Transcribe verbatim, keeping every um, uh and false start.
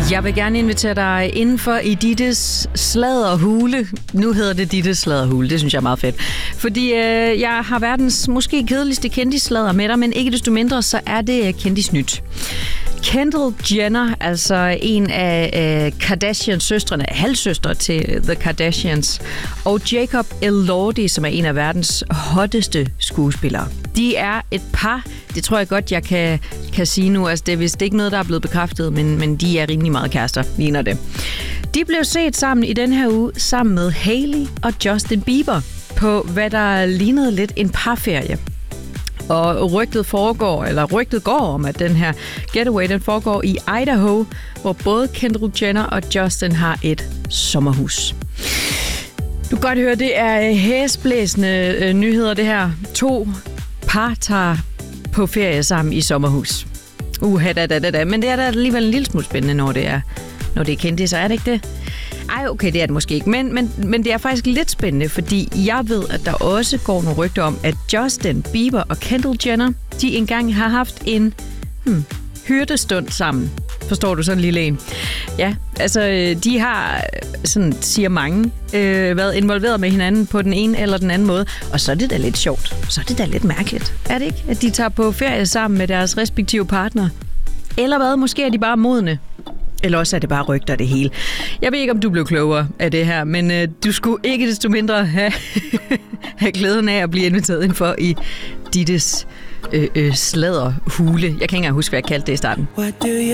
Jeg vil gerne invitere dig indenfor i Dittes sladderhule. Nu hedder det Dittes sladderhule. Det synes jeg er meget fedt. Fordi øh, jeg har verdens måske kedeligste kendissladder med dig, men ikke desto mindre, så er det kendisnyt. Kendall Jenner, altså en af øh, Kardashians søstrene, halvsøstre til The Kardashians, og Jacob Elordi, som er en af verdens hotteste skuespillere. De er et par, det tror jeg godt, jeg kan, kan sige nu. Altså, det er vist ikke noget, der er blevet bekræftet, men, men de er rimelig meget kærester, ligner det. De blev set sammen i den her uge, sammen med Hailey og Justin Bieber, på hvad der lignede lidt en parferie. Og rygtet foregår, eller rygtet går om, at den her getaway, den foregår i Idaho, hvor både Kendall Jenner og Justin har et sommerhus. Du kan godt høre, det er hæsblæsende øh, nyheder, det her. To par tager på ferie sammen i sommerhus. Uha, da, da, da, da. Men det er da alligevel en lille smule spændende, når det er, når det er kendte, så er det ikke det? Ej, okay, det er det måske ikke. Men, men, men det er faktisk lidt spændende, fordi jeg ved, at der også går nogle rygter om, at Justin Bieber og Kendall Jenner, de engang har haft en hmm, hyrdestund sammen. Forstår du, sådan en lille en? Ja, altså, de har, sådan siger mange, øh, været involveret med hinanden på den ene eller den anden måde. Og så er det da lidt sjovt. Så er det da lidt mærkeligt. Er det ikke, at de tager på ferie sammen med deres respektive partnere? Eller hvad? Måske er de bare modne. Eller også er det bare rygter det hele. Jeg ved ikke, om du blev klogere af det her, men øh, du skulle ikke desto mindre have, have glæden af at blive inviteret indenfor i Dittes øh, øh, sladderhule. Jeg kan ikke engang huske, hvad jeg kaldte det i starten.